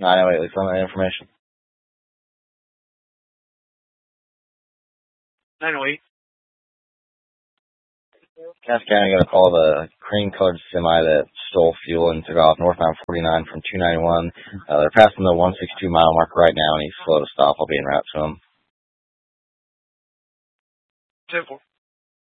908, at least some of the information. 908. Cass County got a call of a cream-colored semi that stole fuel and took off northbound 49 from 291. They're passing the 162 mile mark right now, and he's slow to stop. I'll be en route to him. 10-4.